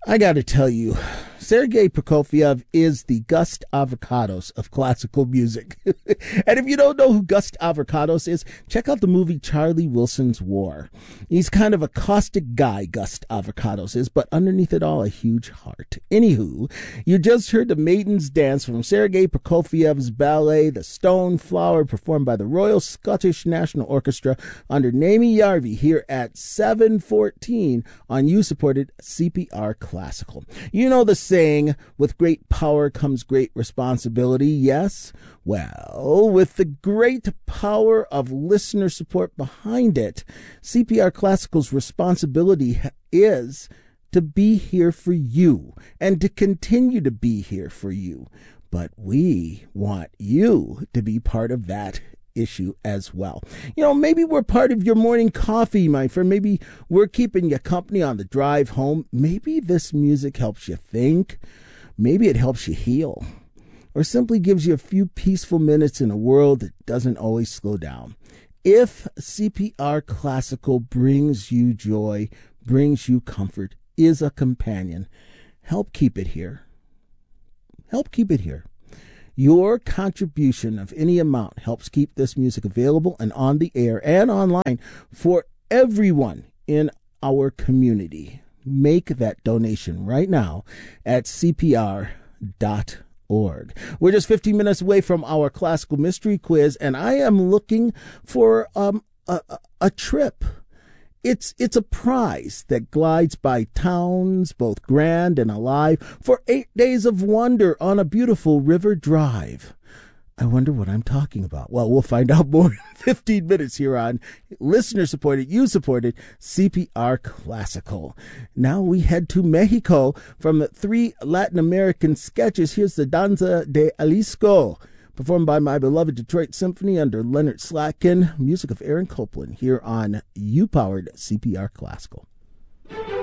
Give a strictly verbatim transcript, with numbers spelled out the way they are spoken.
I got to tell you, Sergei Prokofiev is the Gust Avocados of classical music. And if you don't know who Gust Avocados is, check out the movie Charlie Wilson's War. He's kind of a caustic guy, Gust Avocados is, but underneath it all, a huge heart. Anywho, you just heard the Maiden's Dance from Sergei Prokofiev's ballet, The Stone Flower, performed by the Royal Scottish National Orchestra under Naomi Yarvi here at seven fourteen on You-Supported C P R Classical. You know the saying, with great power comes great responsibility, yes? Well, with the great power of listener support behind it, C P R Classical's responsibility is to be here for you and to continue to be here for you. But we want you to be part of that issue as well. You know, maybe we're part of your morning coffee, my friend. Maybe we're keeping you company on the drive home. Maybe this music helps you think. Maybe it helps you heal. Or simply gives you a few peaceful minutes in a world that doesn't always slow down. If C P R Classical brings you joy, brings you comfort, is a companion, help keep it here. Help keep it here. Your contribution of any amount helps keep this music available and on the air and online for everyone in our community. Make that donation right now at C P R dot org. We're just fifteen minutes away from our classical mystery quiz, and I am looking for um, a, a trip. It's it's a prize that glides by towns, both grand and alive, for eight days of wonder on a beautiful river drive. I wonder what I'm talking about. Well, we'll find out more in fifteen minutes here on listener-supported, you-supported C P R Classical. Now we head to Mexico from three Latin American sketches. Here's the Danza de Jalisco, performed by my beloved Detroit Symphony under Leonard Slatkin, music of Aaron Copland here on U-Powered C P R Classical.